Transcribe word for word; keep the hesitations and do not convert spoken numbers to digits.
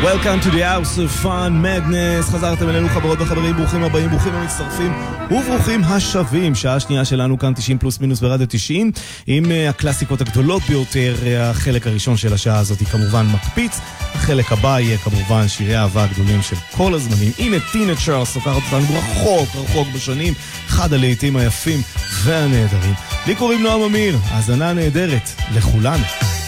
Welcome to the House of Fun Madness. חזרתם אלינו חברות וחברים, ברוכים הבאים, ברוכים המצטרפים וברוכים השבים. שעה שנייה שלנו כאן תשעים פלוס מינוס ברדיו תשעים עם הקלאסיקות הגדולות ביותר. החלק הראשון של השעה הזאת היא כמובן מקפיץ, החלק הבא יהיה כמובן שירי האהבה הגדולים של כל הזמנים. הנה טינה צ'ארלס סוקרת אותנו רחוק רחוק בשנים, אחד הלהיטים היפים והנהדרים. לי קוראים נועם אמיר, האזנה נהדרת לכולנו.